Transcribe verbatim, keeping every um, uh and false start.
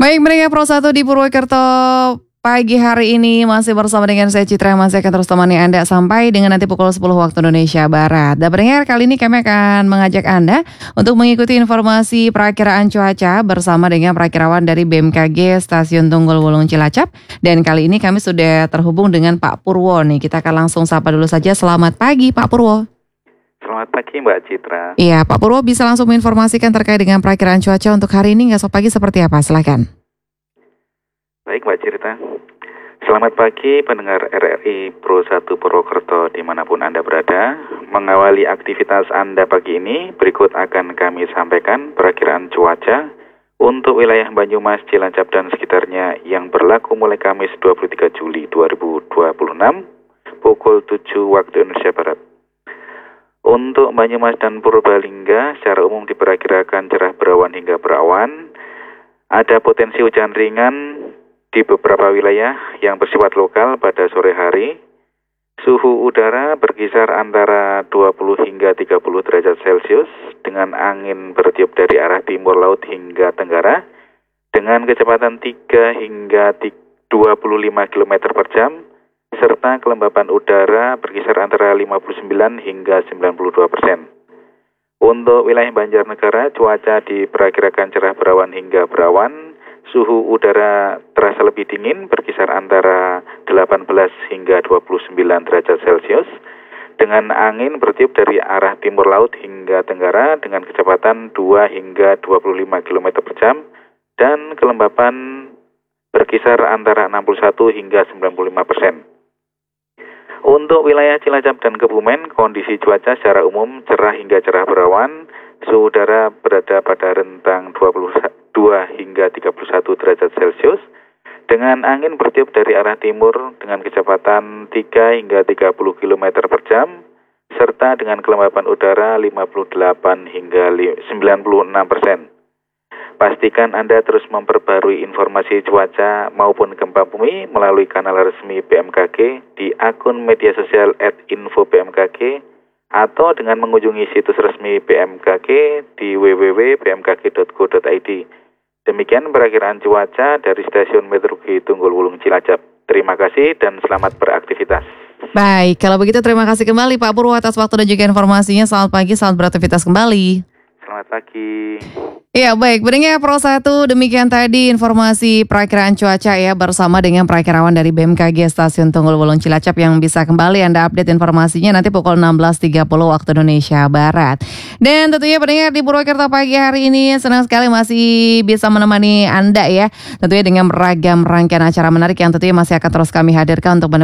Baik, pendengar Pro satu di Purwokerto pagi hari ini masih bersama dengan saya Citra yang masih akan terus temani Anda sampai dengan nanti pukul sepuluh waktu Indonesia Barat. Dan pendengar, kali ini kami akan mengajak Anda untuk mengikuti informasi perakiraan cuaca bersama dengan perakirawan dari B M K G Stasiun Tunggul Wulung Cilacap. Dan kali ini kami sudah terhubung dengan Pak Purwo nih. Kita akan langsung sapa dulu saja. Selamat pagi Pak Purwo. Selamat pagi Mbak Citra. Iya, Pak Purwo bisa langsung menginformasikan terkait dengan perakiraan cuaca untuk hari ini esok pagi seperti apa? Silakan. Baik Mbak Citra. Selamat pagi pendengar R R I Pro satu Purwokerto dimanapun Anda berada. Mengawali aktivitas Anda pagi ini, berikut akan kami sampaikan perakiraan cuaca untuk wilayah Banyumas, Cilacap dan sekitarnya yang berlaku mulai Kamis dua puluh tiga Juli dua ribu dua puluh enam pukul tujuh waktu Indonesia Barat. Untuk Banyumas dan Purbalingga secara umum diperkirakan cerah berawan hingga berawan. Ada potensi hujan ringan di beberapa wilayah yang bersifat lokal pada sore hari. Suhu udara berkisar antara dua puluh hingga tiga puluh derajat Celcius dengan angin bertiup dari arah timur laut hingga tenggara dengan kecepatan tiga hingga dua puluh lima kilometer per jam serta kelembapan udara berkisar antara lima puluh sembilan hingga sembilan puluh dua persen. Untuk wilayah Banjarnegara, cuaca diperkirakan cerah berawan hingga berawan. Suhu udara terasa lebih dingin berkisar antara delapan belas hingga dua puluh sembilan derajat Celcius dengan angin bertiup dari arah timur laut hingga tenggara dengan kecepatan dua hingga dua puluh lima kilometer per jam dan kelembapan berkisar antara enam puluh satu hingga sembilan puluh lima persen. Untuk wilayah Cilacap dan Kebumen, kondisi cuaca secara umum cerah hingga cerah berawan. Suhu udara berada pada rentang dua puluh dua hingga tiga puluh satu derajat Celcius dengan angin bertiup dari arah timur dengan kecepatan tiga hingga tiga puluh kilometer per jam serta dengan kelembapan udara lima puluh delapan hingga sembilan puluh enam persen. Pastikan Anda terus memperbarui informasi cuaca maupun gempa bumi melalui kanal resmi B M K G di akun media sosial at info B M K G atau dengan mengunjungi situs resmi B M K G di w w w titik b m k g titik go titik i d. Demikian perakiraan cuaca dari Stasiun Meteorologi Tunggul Wulung Cilacap. Terima kasih dan selamat beraktivitas. Baik, kalau begitu terima kasih kembali Pak Purwo atas waktu dan juga informasinya. Selamat pagi, selamat beraktivitas kembali. Selamat pagi. Ya baik, pendengar Pro satu, demikian tadi informasi perakiraan cuaca ya bersama dengan perakirawan dari B M K G Stasiun Tunggul Wulung Cilacap yang bisa kembali Anda update informasinya nanti pukul enam belas tiga puluh waktu Indonesia Barat. Dan tentunya pendengar di Purwokerto pagi hari ini senang sekali masih bisa menemani Anda ya, tentunya dengan beragam rangkaian acara menarik yang tentunya masih akan terus kami hadirkan untuk